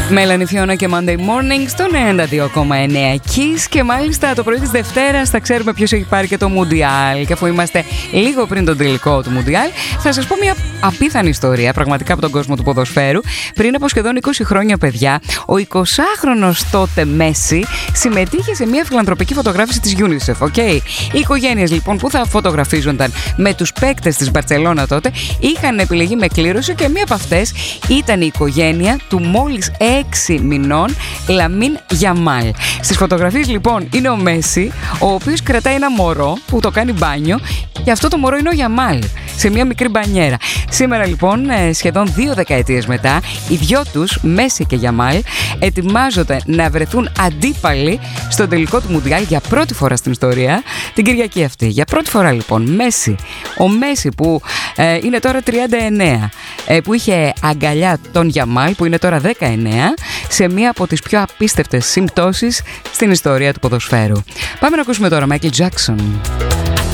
Μέλανη Φιώνα και Monday Morning στο 92,9 Kiss. Και μάλιστα το πρωί της Δευτέρας θα ξέρουμε ποιος έχει πάρει και το Μουντιάλ. Και αφού είμαστε λίγο πριν τον τελικό του Μουντιάλ, θα σας πω μια απίθανη ιστορία πραγματικά από τον κόσμο του ποδοσφαίρου. Πριν από σχεδόν 20 χρόνια, παιδιά, ο 20χρονος τότε Μέση συμμετείχε σε μια φιλανθρωπική φωτογράφηση της UNICEF. Okay? Οι οικογένειες λοιπόν που θα φωτογραφίζονταν με τους παίκτες της Μπαρτσελώνα τότε είχαν επιλεγεί με κλήρωση και μία από αυτές ήταν η οικογένεια του μόλις 6 μηνών Λαμίν Γιαμάλ. Στις φωτογραφίες λοιπόν είναι ο Μέση, ο οποίος κρατάει ένα μωρό που το κάνει μπάνιο, και αυτό το μωρό είναι ο Γιαμάλ σε μια μικρή μπανιέρα. Σήμερα λοιπόν, σχεδόν 2 δεκαετίες μετά, οι δυο τους, Μέση και Γιαμάλ, ετοιμάζονται να βρεθούν αντίπαλοι στον τελικό του Μουντιάλ για πρώτη φορά στην ιστορία την Κυριακή αυτή. Για πρώτη φορά λοιπόν ο Μέση που είναι τώρα 39, που είχε αγκαλιά τον Γιαμάλ που είναι τώρα 19, σε μία από τις πιο απίστευτες συμπτώσεις στην ιστορία του ποδοσφαίρου. Πάμε να ακούσουμε τώρα Michael Jackson.